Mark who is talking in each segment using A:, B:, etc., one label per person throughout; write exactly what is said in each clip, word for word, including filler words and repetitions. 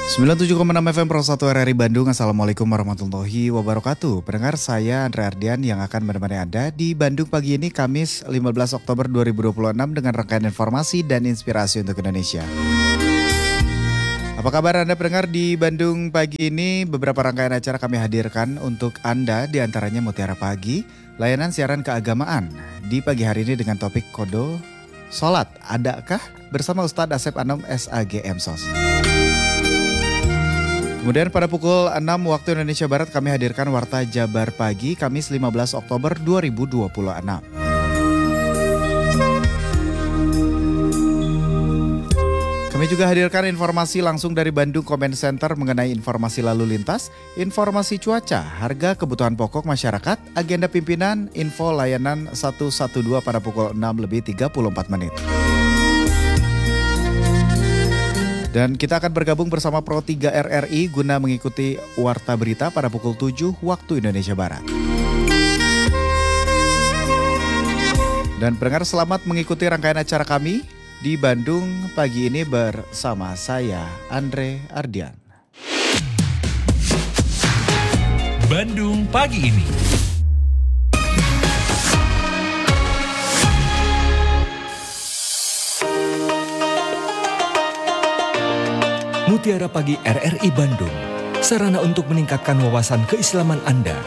A: sembilan puluh tujuh koma enam F M Pro satu R R I Bandung. Assalamualaikum warahmatullahi wabarakatuh. Pendengar, saya Andre Ardian yang akan menemani Anda di Bandung pagi ini, Kamis lima belas Oktober dua ribu dua puluh enam dengan rangkaian informasi dan inspirasi untuk Indonesia. Apa kabar Anda pendengar di Bandung pagi ini? Beberapa rangkaian acara kami hadirkan untuk Anda, di antaranya Mutiara Pagi, layanan siaran keagamaan di pagi hari ini dengan topik Kodo Salat Adakah? Bersama Ustadz Asep Anom S A G M Sos. Kemudian pada pukul enam waktu Indonesia Barat kami hadirkan Warta Jabar Pagi Kamis lima belas Oktober dua ribu dua puluh enam. Kami juga hadirkan informasi langsung dari Bandung Comment Center mengenai informasi lalu lintas, informasi cuaca, harga kebutuhan pokok masyarakat, agenda pimpinan, info layanan seratus dua belas pada pukul enam lebih tiga puluh empat menit. Dan kita akan bergabung bersama Pro tiga R R I guna mengikuti Warta Berita pada pukul tujuh waktu Indonesia Barat. Dan pendengar, selamat mengikuti rangkaian acara kami di Bandung pagi ini bersama saya Andre Ardian.
B: Bandung pagi ini. Mutiara Pagi R R I Bandung, sarana untuk meningkatkan wawasan keislaman Anda.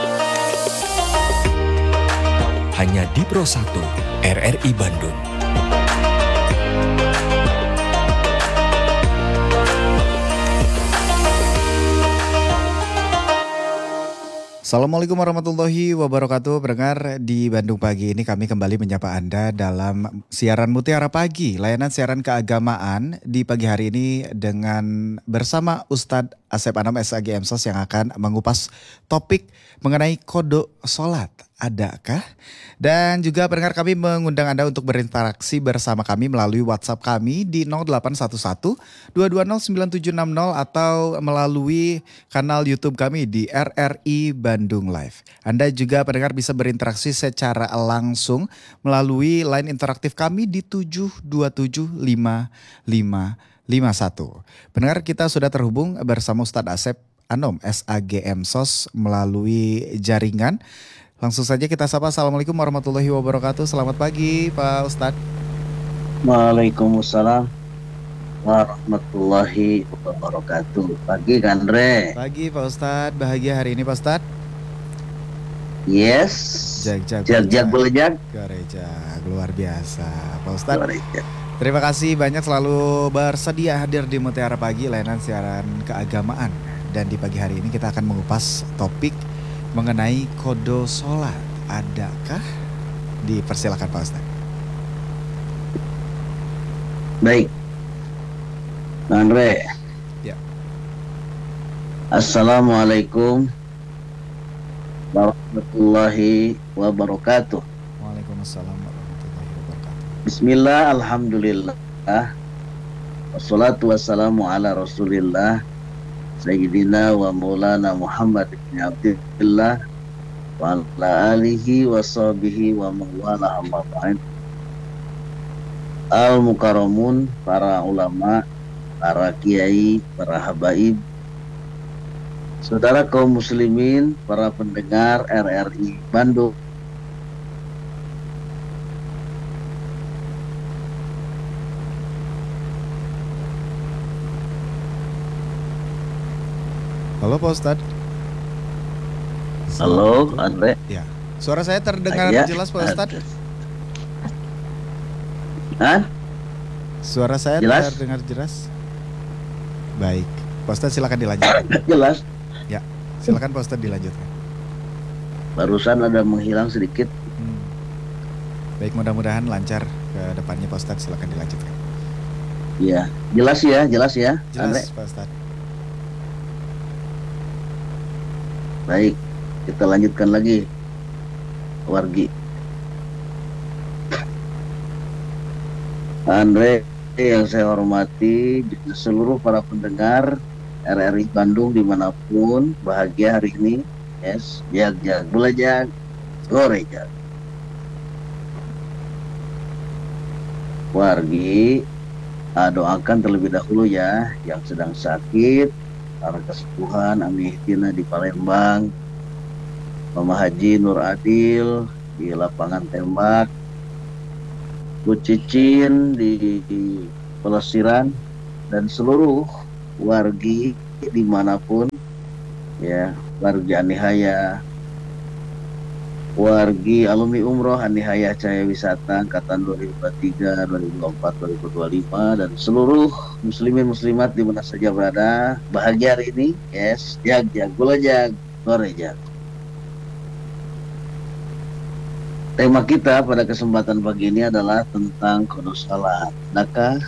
B: Hanya di Pro satu R R I Bandung.
A: Assalamualaikum warahmatullahi wabarakatuh. Pendengar, di Bandung pagi ini kami kembali menyapa Anda dalam siaran Mutiara Pagi, layanan siaran keagamaan di pagi hari ini dengan bersama Ustadz Asep Anom S A G M Sos yang akan mengupas topik mengenai kodo salat adakah? Dan juga pendengar, kami mengundang Anda untuk berinteraksi bersama kami melalui WhatsApp kami di nol delapan satu satu dua dua nol sembilan tujuh enam nol atau melalui kanal YouTube kami di R R I Bandung Live. Anda juga pendengar bisa berinteraksi secara langsung melalui line interaktif kami di tujuh dua tujuh lima lima lima satu. Pendengar, kita sudah terhubung bersama Ustadz Asep Anom S A G M Sos melalui jaringan. Langsung saja kita sapa. Assalamualaikum warahmatullahi wabarakatuh. Selamat pagi Pak Ustadz.
C: Waalaikumsalam warahmatullahi wabarakatuh. Pagi Andre.
A: Pagi Pak Ustadz. Bahagia hari ini Pak Ustadz?
C: Yes.
A: Jag-jag
C: Jag-jag belejag.
A: Gereja luar biasa Pak Ustadz. Terima kasih banyak selalu bersedia hadir di Mutiara Pagi, layanan siaran keagamaan. Dan di pagi hari ini kita akan mengupas topik mengenai kodo salat adakah? Dipersilakan Pak Ustadz.
C: Baik Andre.
A: Ya.
C: Assalamualaikum warahmatullahi wabarakatuh.
A: Waalaikumsalam warahmatullahi wabarakatuh.
C: Bismillah, alhamdulillah, wassalatu wassalamu ala rasulillah Sayyidina wa maulana Muhammad ibn Abdillah wa ala alihi wa sahbihi wa mawala amma ba'd. Al-Mukarramun, para ulama, para kiai, para habaib, saudara kaum muslimin, para pendengar R R I Bandung.
A: Halo Pak Ustadz.
C: Halo Andre.
A: Ya. Suara saya terdengar
C: Ya.
A: jelas Pak Ustadz?
C: Hah?
A: Suara saya
C: Jelas?
A: terdengar jelas? Baik. Pak Ustadz silakan dilanjutkan.
C: Jelas.
A: Ya, silakan Pak Ustadz dilanjutkan.
C: Barusan ada menghilang sedikit.
A: Hmm. Baik, mudah-mudahan lancar ke depannya Pak Ustadz, silakan dilanjutkan.
C: Iya, jelas ya, jelas ya, Andre.
A: Jelas Pak Ustadz.
C: Baik, kita lanjutkan lagi. Wargi. Andre yang saya hormati, juga seluruh para pendengar R R I Bandung dimanapun bahagia hari ini. Yes, jag jag belajag, gorejag. Wargi, uh, doakan terlebih dahulu ya yang sedang sakit, para kesepuhan Ami Ihtina di Palembang, Mama Haji Nur Adil di lapangan tembak, Bu Cicin di Pelesiran, dan seluruh wargi dimanapun ya, wargi Anihaya, wargi alumni umroh Anihaya Cahaya Wisata angkatan dua ribu dua puluh tiga, dua ribu dua puluh empat, dua ribu dua puluh lima, dan seluruh muslimin muslimat di mana saja berada bahagia hari ini. Yes, jag jag gula jag sore jag. Tema kita pada kesempatan pagi ini adalah tentang qada salat. Adakah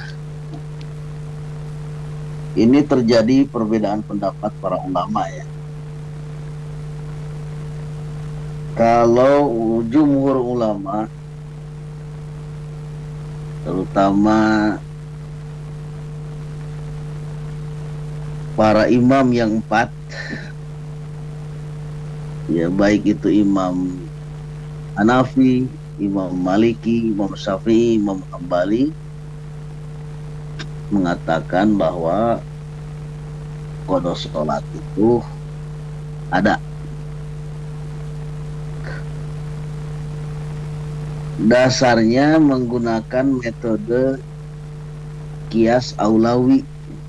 C: ini terjadi perbedaan pendapat para ulama ya? Kalau jumhur ulama, terutama para imam yang empat, ya baik itu Imam Hanafi, Imam Maliki, Imam Syafi'i, Imam Hambali, mengatakan bahwa qada sholat itu ada. Dasarnya menggunakan metode kias aulawi,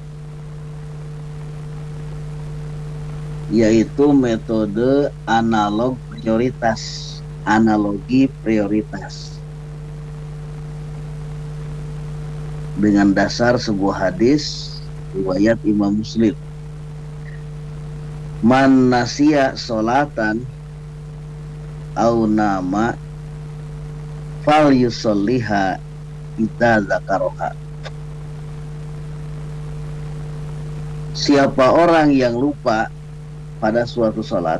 C: yaitu metode analog prioritas, analogi prioritas, dengan dasar sebuah hadis riwayat Imam Muslim, man nasiya sholatan au nama fal yusolliha idza zakaroha. Siapa orang yang lupa pada suatu sholat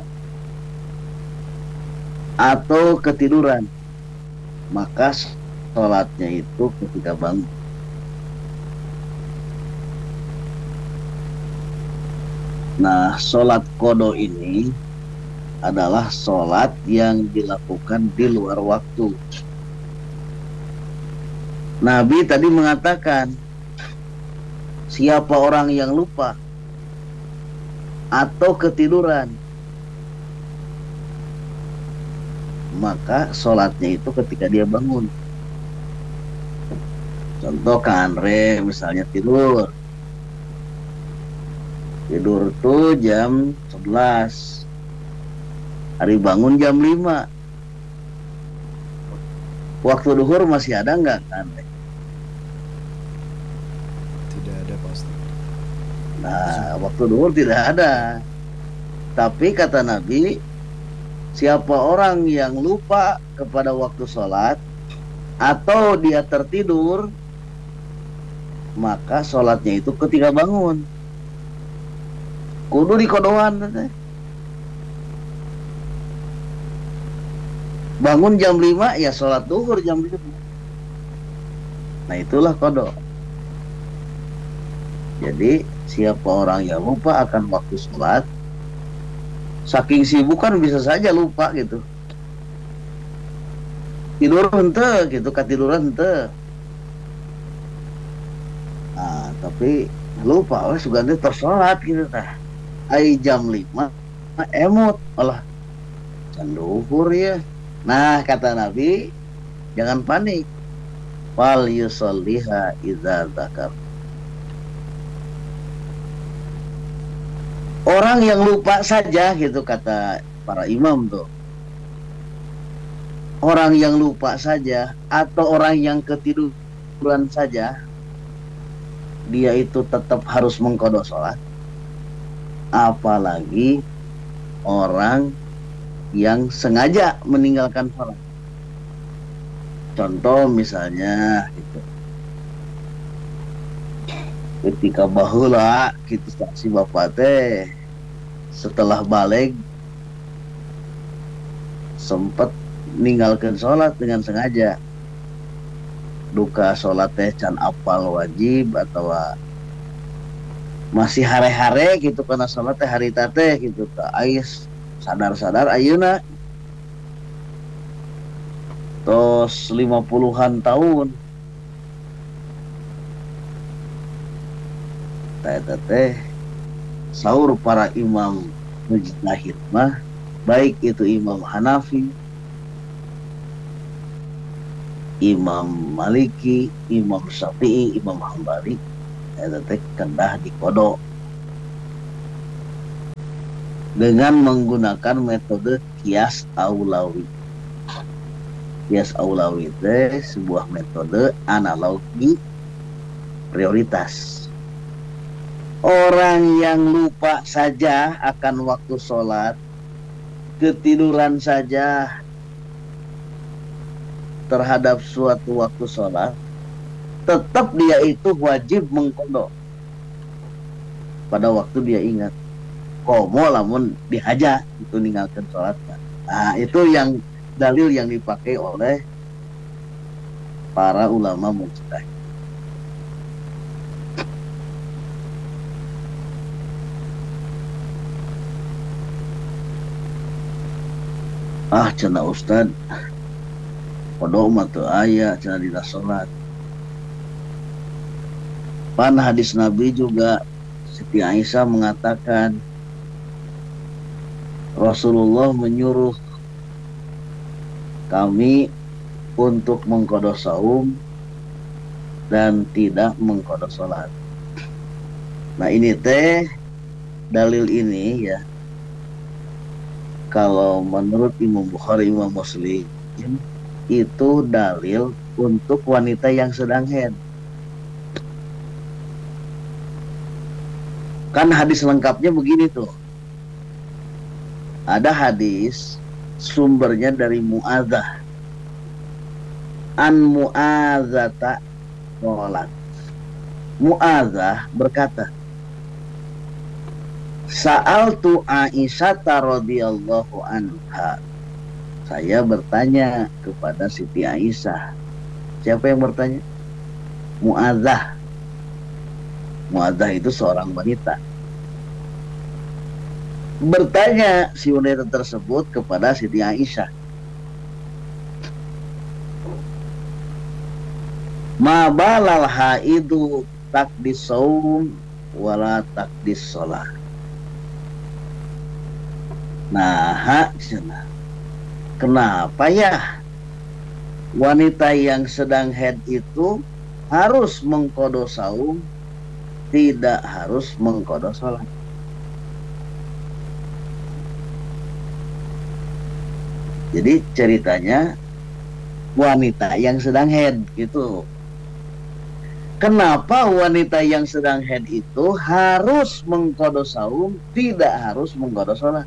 C: atau ketiduran, maka sholatnya itu ketika bangun. Nah, sholat qada ini adalah sholat yang dilakukan di luar waktu. Nabi tadi mengatakan, siapa orang yang lupa atau ketiduran, maka sholatnya itu ketika dia bangun. Contoh Kak Andre misalnya tidur, tidur tuh jam sebelas, hari bangun jam lima, waktu duhur masih ada nggak Kak Andre?
A: Tidak ada Pak Ustaz.
C: Nah, waktu duhur tidak ada. Tapi kata Nabi, siapa orang yang lupa kepada waktu sholat atau dia tertidur, maka sholatnya itu ketika bangun. Kudu dikodohan. Bangun jam lima, ya sholat duhur jam lima. Nah itulah kodo. Jadi siapa orang yang lupa akan waktu sholat, saking sibuk kan bisa saja lupa gitu. Tidur hente gitu, ketiduran hente. Nah, tapi lupa, wah suganti tersolat gitu tah. Ai jam lima emot, Allah can duhur ya. Nah, kata Nabi, jangan panik. Fal yusolliha idza dzakar. Orang yang lupa saja gitu kata para imam tuh. Orang yang lupa saja atau orang yang ketiduran saja, dia itu tetap harus mengqadha sholat. Apalagi orang yang sengaja meninggalkan sholat. Contoh misalnya gitu, ketika baheula gitu saksi bapak teh setelah balik sempat meninggalkan sholat dengan sengaja, duka sholat teh can apal wajib atau masih hare-hare gitu karena sholat teh hari teh gitu ta ais sadar-sadar ayeuna tos lima puluhan tahun Eta teh saur para imam mujtahid mah, baik itu Imam Hanafi, Imam Maliki, Imam Syafi'i, Imam Hambali, eta teh kendah dikodok dengan menggunakan metode kias aulawi. Kias aulawi itu sebuah metode analogi prioritas. Orang yang lupa saja akan waktu sholat, ketiduran saja terhadap suatu waktu sholat, tetap dia itu wajib mengkodok pada waktu dia ingat. Komo lamun dihaja itu ninggalkan sholat. Nah itu yang dalil yang dipakai oleh para ulama mujtahid. Ah cenah Ustad, kodok mah teu aya cenah dina sholat. Pan hadis Nabi juga Siti Aisyah mengatakan Rasulullah menyuruh kami untuk mengqadha saum dan tidak mengqadha salat. Nah ini teh dalil ini ya, kalau menurut Imam Bukhari, Imam Muslim, itu dalil untuk wanita yang sedang haid. Kan hadis lengkapnya begini tuh. Ada hadis sumbernya dari Mu'adzah. An Mu'adzata qalat. Mu'adzah berkata, Sa'altu Aisyah radhiyallahu anha. Saya bertanya kepada Siti Aisyah. Siapa yang bertanya? Mu'adzah. Mu'adzah itu seorang wanita. Bertanya si wanita tersebut kepada Siti Aisyah, ma balal haidu takdis saum wala takdis sholat. Nah, kenapa ya wanita yang sedang haid itu harus mengqadha saum, tidak harus mengqadha sholat? Jadi ceritanya wanita yang sedang haid gitu. Kenapa wanita yang sedang haid itu harus mengqadha saum, tidak harus mengqadha salat?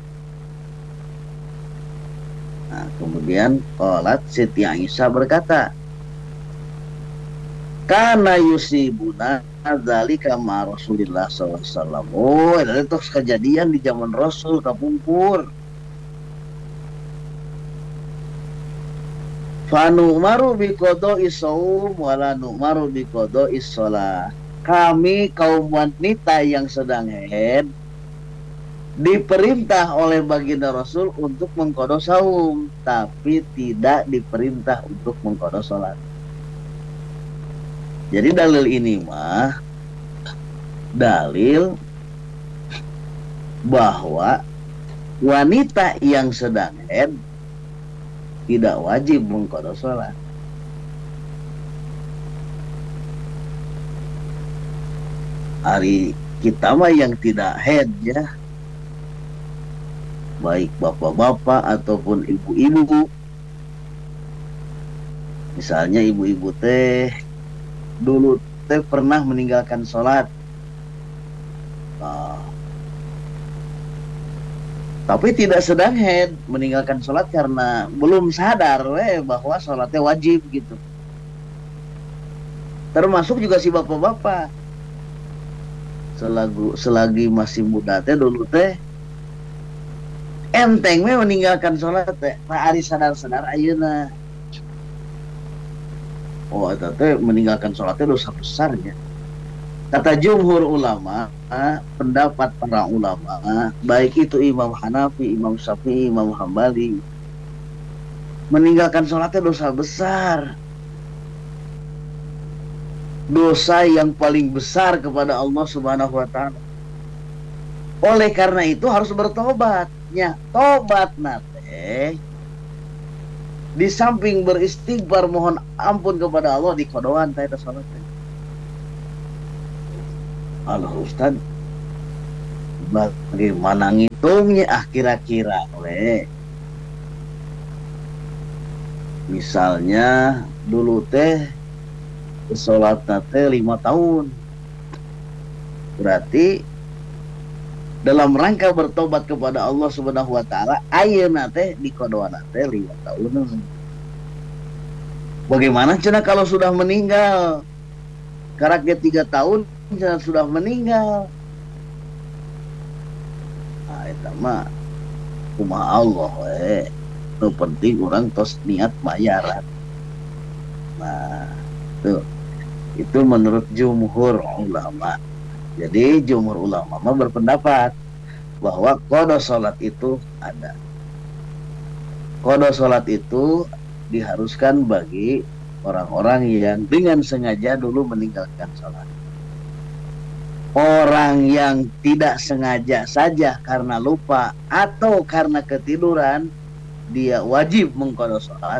C: Nah, kemudian qalat Siti Aisyah berkata, kana yusibuna dzalika ma Rasulillah sallallahu alaihi wasallam. Oh, itu kejadian di zaman Rasul kapungkur. Fanu maru bikodo isaum wala numaru bikodo isolah. Kami kaum wanita yang sedang haid diperintah oleh baginda Rasul untuk mengqadha saum, tapi tidak diperintah untuk mengqadha salat. Jadi dalil ini mah dalil bahwa wanita yang sedang haid tidak wajib mengqadha salat. Hari kita mah yang tidak haid ya, baik bapak-bapak ataupun ibu-ibu. Misalnya ibu-ibu teh dulu teh pernah meninggalkan sholat, nah, tapi tidak sedang haid, meninggalkan sholat karena belum sadar weh, bahwa sholatnya wajib gitu. Termasuk juga si bapak-bapak, selagi, selagi masih muda teh dulu teh enteng weh meninggalkan sholat teh, pak ari sadar-sadar ayeuna. Oh itu teh meninggalkan sholatnya dosa besarnya. Kata jumhur ulama, pendapat para ulama, baik itu Imam Hanafi, Imam Syafi'i, Imam Hambali, meninggalkan sholatnya dosa besar. dosa yang paling besar kepada Allah Subhanahu wa taala. Oleh karena itu harus bertobat. Nya tobat nate di samping beristighfar mohon ampun kepada Allah di kodoan teh salat. Allah Ustaz, bagaimana ngitungnya ah kira-kira we? Misalnya dulu teh sholat teh lima tahun, berarti dalam rangka bertobat kepada Allah Subhanahu wa taala ayeuna teh di kodoana teh lima tahun. Bagaimana cenah kalau sudah meninggal? Karakter tiga tahun cenah sudah meninggal. Nah, eta mah kumaha Allah we. Nu penting orang tos niat bayaran. Nah, tuh. Itu menurut jumhur ulama. Jadi jumhur ulama berpendapat bahwa qada salat itu ada. Qada salat itu diharuskan bagi orang-orang yang dengan sengaja dulu meninggalkan salat. Orang yang tidak sengaja saja karena lupa atau karena ketiduran, dia wajib mengqada salat.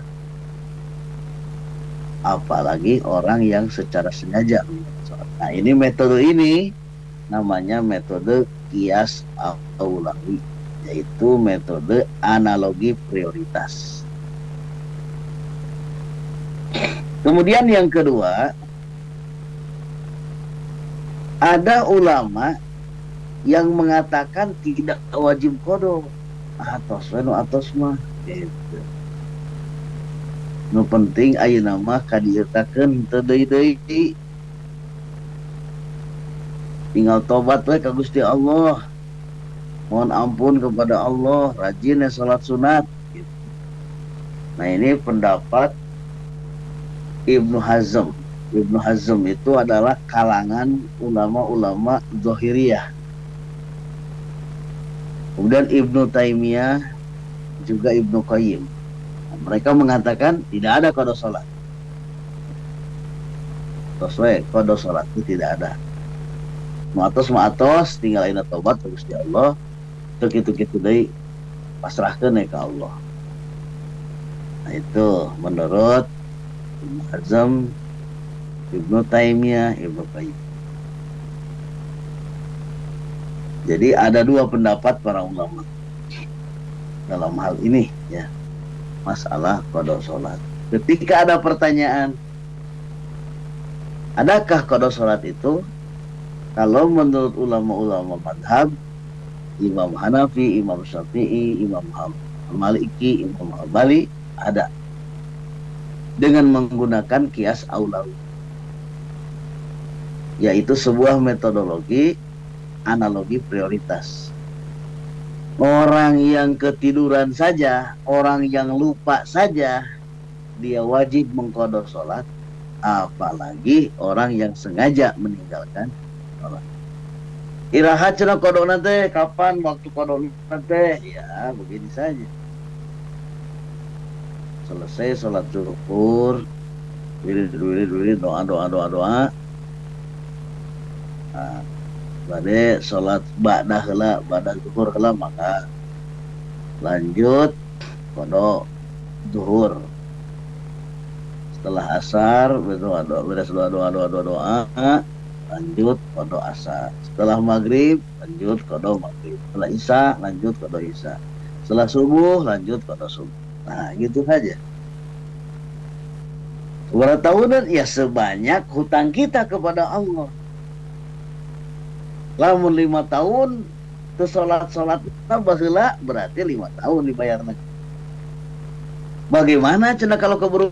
C: Apalagi orang yang secara sengaja meninggalkan salat. Nah, ini metode ini namanya metode qiyas aulawi, yaitu metode analogi prioritas. Kemudian yang kedua, ada ulama yang mengatakan tidak wajib qada atos nu atos mah gitu. Nu penting ayeuna mah kadietakeun teu deui-deui. Tinggal tobat we ka Gusti Allah. Mohon ampun kepada Allah, rajin ya salat sunat gitu. Nah, ini pendapat Ibnu Hazm. Ibnu Hazm itu adalah kalangan ulama-ulama Zahiriyah. Kemudian Ibnu Taimiyah, juga Ibnu Qayyim. Nah, mereka mengatakan tidak ada qada salat. Tos we qada salat itu tidak ada. Maatos maatos tinggal ayeuna tobat ka Gusti Allah. Teu kitu-kitu deui pasrahkeun ka Allah. Nah, itu menurut Ibnu Hazm, Ibnu Taimiyah, Ibnu Qayyim. Jadi ada dua pendapat para ulama dalam hal ini ya, masalah qada salat. Ketika ada pertanyaan, adakah qada salat itu? Kalau menurut ulama-ulama madhab, Imam Hanafi, Imam Syafi'i, Imam Maliki, Imam Hambali, ada. Dengan menggunakan qiyas aulawi, yaitu sebuah metodologi analogi prioritas. Orang yang ketiduran saja, orang yang lupa saja, dia wajib mengqada salat, apalagi orang yang sengaja meninggalkan salat. Iraha cenah qadona teh kapan waktu qadona teh? Ya, begini saja. Selesai salat zuhur, wirid wirid wirid doa doa doa doa. Nah, bade salat ba'da heula, ba'da zuhur heula, maka lanjut qada zuhur. Setelah asar berdoa doa beres doa doa doa doa doa, lanjut qada asar. Setelah maghrib lanjut qada maghrib. Setelah isya lanjut qada isya. Setelah subuh lanjut qada subuh. Nah, gitu saja. Berapa tahunan? Ya sebanyak hutang kita kepada Allah. Lamun lima tahun tu sholat-sholat tambah heula berarti lima tahun dibayarna. Bagaimana cenah kalau keburu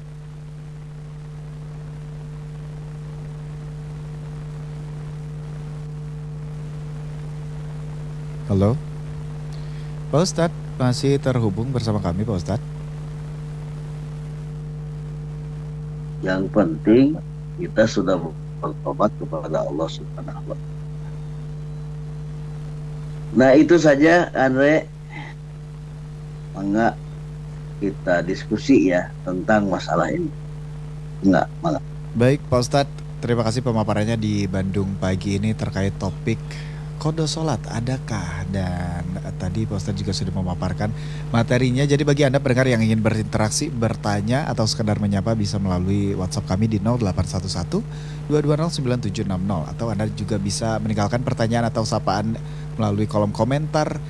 A: Halo, Pak Ustadz masih terhubung bersama kami, Pak Ustadz?
C: Yang penting kita sudah bertobat kepada Allah Subhanahu wa taala. Nah, itu saja Andre. Enggak kita diskusi ya tentang masalah ini. Enggak, malah.
A: Baik, Pak Ustadz. Terima kasih pemaparannya di Bandung Pagi ini terkait topik kode sholat adakah, dan eh, tadi Pak Ustadz juga sudah memaparkan materinya. Jadi bagi Anda pendengar yang ingin berinteraksi, bertanya atau sekedar menyapa bisa melalui WhatsApp kami di nol delapan satu satu dua dua nol sembilan tujuh enam nol, atau Anda juga bisa meninggalkan pertanyaan atau sapaan melalui kolom komentar